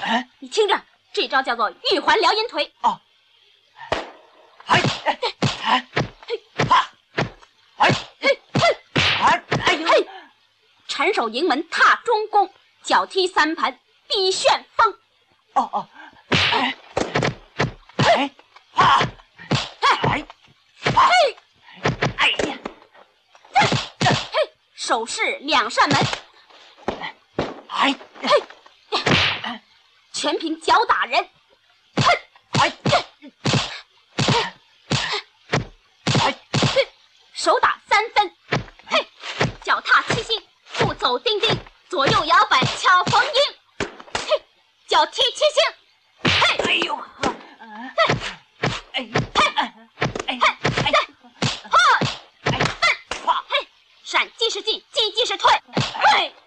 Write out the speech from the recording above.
你听着，这招叫做玉环撩阴腿。 哦。 缠手迎门踏中宫，脚踢三盘逼旋风。 哦。 手势两扇门。全凭脚打人。手打三分。脚踏七星，步走叮叮，左右摇摆敲逢迎。脚踢七星。